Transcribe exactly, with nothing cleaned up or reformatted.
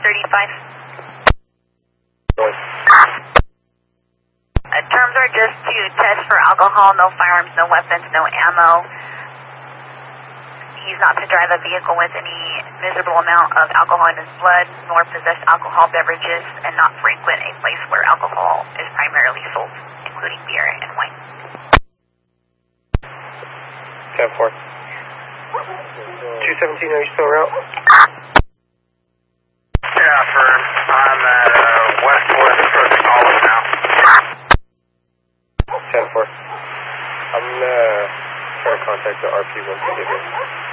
thirty-five. North. Uh, terms are just to test for alcohol, no firearms, no weapons, no ammo. He's not to drive a vehicle with any miserable amount of alcohol in his blood, nor possess alcohol beverages, and not frequent a place where alcohol is primarily sold, including beer and wine. ten four. two seventeen, are you still around? Yeah, firm. I'm at uh, Westwood, approaching Olive now. ten four. I'm uh, trying to contact the R P once we get here.